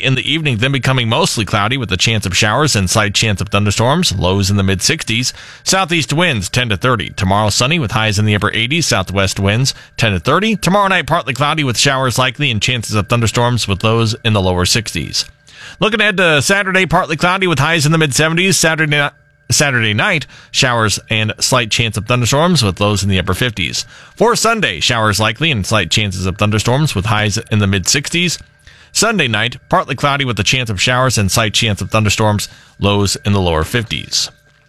in the evening, then becoming mostly cloudy with a chance of showers and slight chance of thunderstorms. Lows in the mid-60s. Southeast winds 10 to 30. Tomorrow sunny with highs in the upper 80s. Southwest winds 10 to 30. Tomorrow night partly cloudy with showers likely and chances of thunderstorms with lows in the lower 60s. Looking ahead to Saturday, partly cloudy with highs in the mid-70s. Saturday night, showers and slight chance of thunderstorms with lows in the upper 50s. For Sunday, showers likely and slight chances of thunderstorms with highs in the mid-60s. Sunday night, partly cloudy with a chance of showers and slight chance of thunderstorms, lows in the lower 50s.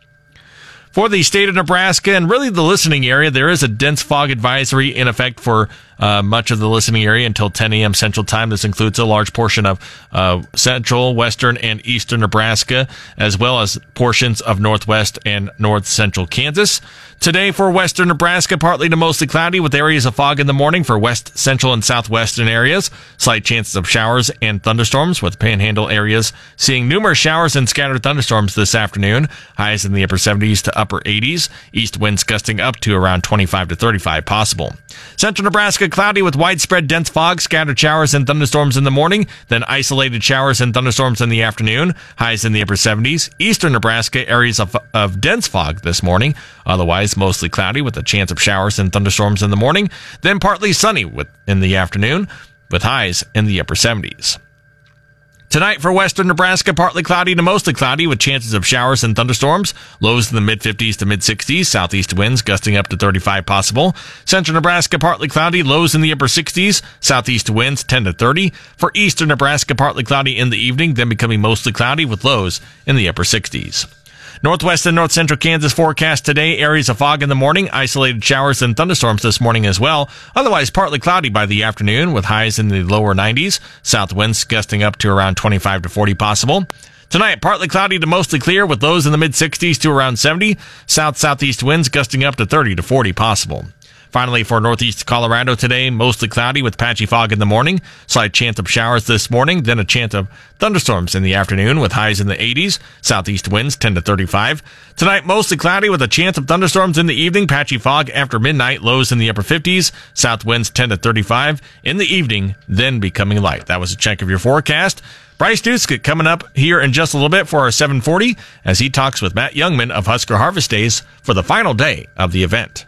For the state of Nebraska and really the listening area, there is a dense fog advisory in effect for much of the listening area until 10 a.m. Central Time. This includes a large portion of central, western, and eastern Nebraska, as well as portions of northwest and north central Kansas. Today for western Nebraska, partly to mostly cloudy with areas of fog in the morning for west, central, and southwestern areas. Slight chances of showers and thunderstorms with panhandle areas seeing numerous showers and scattered thunderstorms this afternoon. Highs in the upper 70s to upper 80s. East winds gusting up to around 25 to 35 possible. Central Nebraska cloudy with widespread dense fog, scattered showers and thunderstorms in the morning, then isolated showers and thunderstorms in the afternoon. Highs in the upper 70s. Eastern Nebraska areas of dense fog this morning. Otherwise, mostly cloudy with a chance of showers and thunderstorms in the morning, then partly sunny in the afternoon with highs in the upper 70s. Tonight for western Nebraska, partly cloudy to mostly cloudy with chances of showers and thunderstorms. Lows in the mid-50s to mid-60s. Southeast winds gusting up to 35 possible. Central Nebraska, partly cloudy. Lows in the upper 60s. Southeast winds 10 to 30. For eastern Nebraska, partly cloudy in the evening, then becoming mostly cloudy with lows in the upper 60s. Northwest and north central Kansas forecast today. Areas of fog in the morning. Isolated showers and thunderstorms this morning as well. Otherwise partly cloudy by the afternoon with highs in the lower 90s. South winds gusting up to around 25 to 40 possible. Tonight, partly cloudy to mostly clear with lows in the mid-60s to around 70. South-southeast winds gusting up to 30 to 40 possible. Finally, for northeast Colorado today, mostly cloudy with patchy fog in the morning. Slight chance of showers this morning, then a chance of thunderstorms in the afternoon with highs in the 80s. Southeast winds 10 to 35. Tonight, mostly cloudy with a chance of thunderstorms in the evening. Patchy fog after midnight, lows in the upper 50s. South winds 10 to 35 in the evening, then becoming light. That was a check of your forecast. Bryce Duskett coming up here in just a little bit for our 740 as he talks with Matt Youngman of Husker Harvest Days for the final day of the event.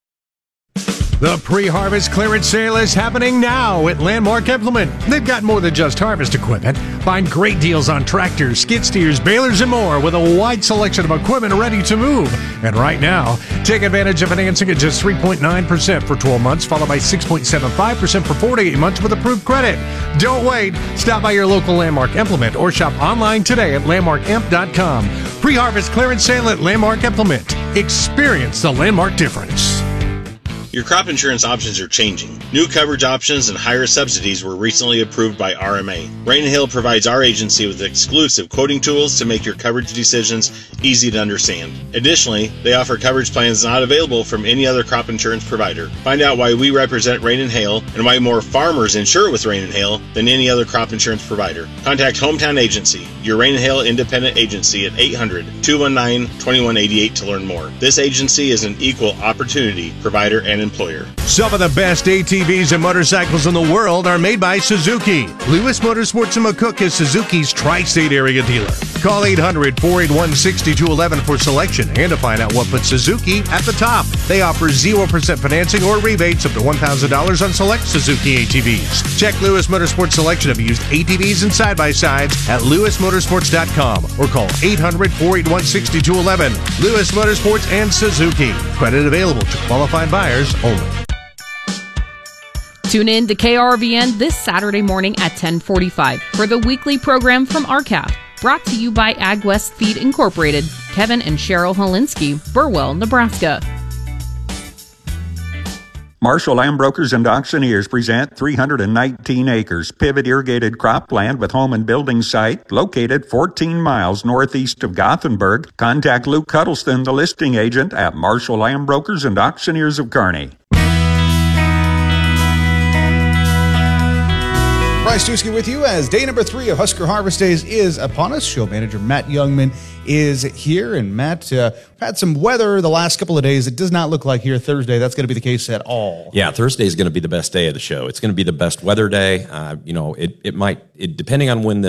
The pre-harvest clearance sale is happening now at Landmark Implement. They've got more than just harvest equipment. Find great deals on tractors, skid steers, balers, and more with a wide selection of equipment ready to move. And right now, take advantage of financing at just 3.9% for 12 months, followed by 6.75% for 48 months with approved credit. Don't wait. Stop by your local Landmark Implement or shop online today at landmarkimp.com. Pre-harvest clearance sale at Landmark Implement. Experience the Landmark difference. Your crop insurance options are changing. New coverage options and higher subsidies were recently approved by RMA. Rain & Hail provides our agency with exclusive quoting tools to make your coverage decisions easy to understand. Additionally, they offer coverage plans not available from any other crop insurance provider. Find out why we represent Rain & Hail and why more farmers insure with Rain & Hail than any other crop insurance provider. Contact Hometown Agency, your Rain & Hail independent agency at 800-219-2188 to learn more. This agency is an equal opportunity provider and employer. Some of the best ATVs and motorcycles in the world are made by Suzuki. Lewis Motorsports in McCook is Suzuki's tri-state area dealer. Call 800-481-6211 for selection and to find out what puts Suzuki at the top. They offer 0% financing or rebates up to $1,000 on select Suzuki ATVs. Check Lewis Motorsports selection of used ATVs and side-by-sides at lewismotorsports.com or call 800-481-6211. Lewis Motorsports and Suzuki. Credit available to qualified buyers only. Tune in to KRVN this Saturday morning at 10:45 for the weekly program from RCAF. Brought to you by Ag West Feed Incorporated. Kevin and Cheryl Holinsky, Burwell, Nebraska. Marshall Land Brokers and Auctioneers present 319 acres pivot irrigated cropland with home and building site located 14 miles northeast of Gothenburg. Contact Luke Cuddleston, the listing agent at Marshall Land Brokers and Auctioneers of Kearney. Bryce Dusky with you as day number 3 of Husker Harvest Days is upon us. Show manager Matt Youngman is here. And Matt, we've had some weather the last couple of days. It does not look like here Thursday that's going to be the case at all. Yeah, Thursday is going to be the best day of the show. It's going to be the best weather day. It might, depending on when